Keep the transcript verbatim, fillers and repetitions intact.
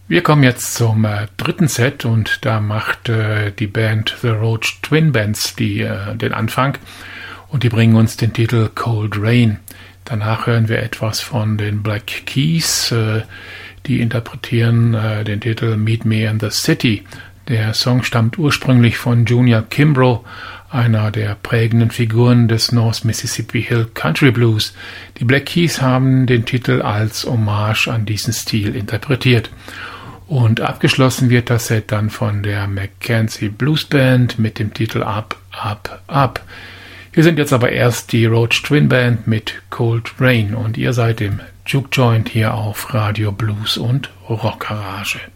Wir kommen jetzt zum äh, dritten Set und da macht äh, die Band The Roach Twin Bands die, äh, den Anfang und die bringen uns den Titel Cold Rain. Danach hören wir etwas von den Black Keys, äh, die interpretieren äh, den Titel Meet Me in the City. Der Song stammt ursprünglich von Junior Kimbrough, einer der prägenden Figuren des North Mississippi Hill Country Blues. Die Black Keys haben den Titel als Hommage an diesen Stil interpretiert. Und abgeschlossen wird das Set dann von der Mackenzie Blues Band mit dem Titel Up, Up, Up. Hier sind jetzt aber erst die Roach Twin Band mit Cold Rain und ihr seid im Juke Joint hier auf Radio Blues und Rock Garage.